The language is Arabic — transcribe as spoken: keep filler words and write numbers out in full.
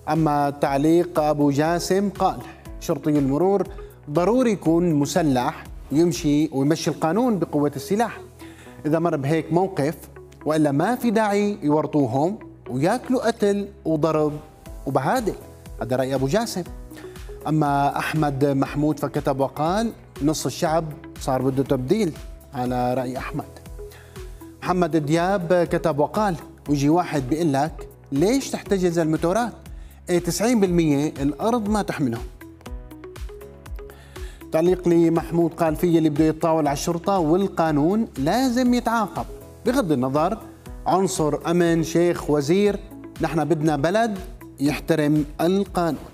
أما تعليق أبو جاسم قال شرطي المرور ضروري يكون مسلح ويمشي ويمشي القانون بقوة السلاح إذا مر بهيك موقف، وإلا ما في داعي يورطوهم وياكلوا قتل وضرب وبهادل. هذا رأي أبو جاسم. أما أحمد محمود فكتب وقال نص الشعب صار بده تبديل، على رأي أحمد. محمد دياب كتب وقال ويجي واحد بيقول لك ليش تحتجز الموتورات؟ ايه تسعين بالمئة الأرض ما تحملهم. تعليق لمحمود قال في اللي بده يتطاول على الشرطة والقانون لازم يتعاقب بغض النظر عنصر أمن شيخ وزير، نحن بدنا بلد يحترم القانون.